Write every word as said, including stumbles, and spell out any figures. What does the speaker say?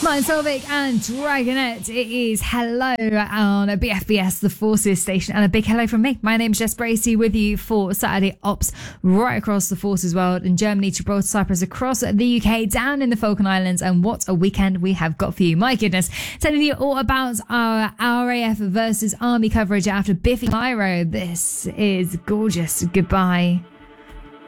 Martin Solveig and Dragonette. It is hello on B F B S, the Forces station, and a big hello from me. My name's Jess Bracey with you for Saturday Ops right across the Forces world, in Germany, Gibraltar, Cyprus, across the U K, down in the Falkland Islands, and what a weekend we have got for you. My goodness, telling you all about our R A F versus Army coverage after Biffy Clyro. This is gorgeous. Goodbye.